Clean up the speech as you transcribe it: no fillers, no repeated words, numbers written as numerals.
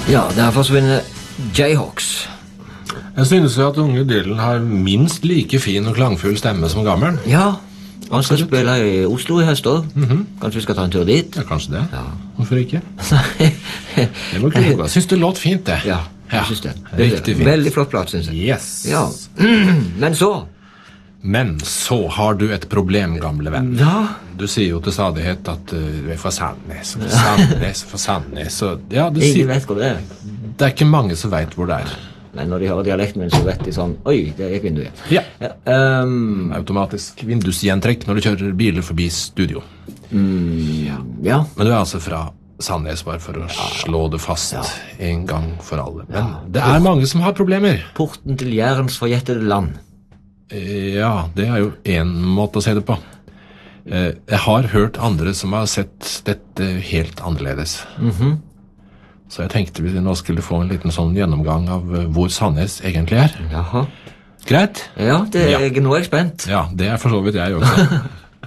Ja, der forsvinner Jayhawks. Jeg synes jo at unge Dylan har minst like fin og klangfull stemme som gammel. Ja, han skal spille i Oslo i høst også. Kanskje vi skal ta en tur dit? Ja, kanskje det. Ja. Hvorfor ikke? Det var ikke bra. Synes det låt fint, det. Ja, jeg synes det. Riktig fint. Veldig flott plass, synes jeg. Yes. Ja. Men så har du et problem, gamle venn. Ja. Du sier jo til stadighet at du er fra Sandnes, fra Sandnes. Og, ja, ingen vet hvor det er. Det er ikke mange som vet hvor det er. Men når de hører dialekten min, så vet de sånn, oi, det gikk vinduet. Ja, automatisk vindusgjentrekk når du kjører biler forbi studio. Ja. Men du er altså fra Sandnes, bare for å slå det fast en gang for alle. Men det er mange som har problemer. Porten til Jærens forjettede land. Ja, det er jo en måte å se det på. Jeg har hørt andre som har sett dette helt annerledes. Så jeg tenkte vi nå skulle få en liten sånn gjennomgang av hvor Sandnes egentlig er. Jaha. Greit? Ja, nå er jeg spent. Ja, det er for så vidt jeg også.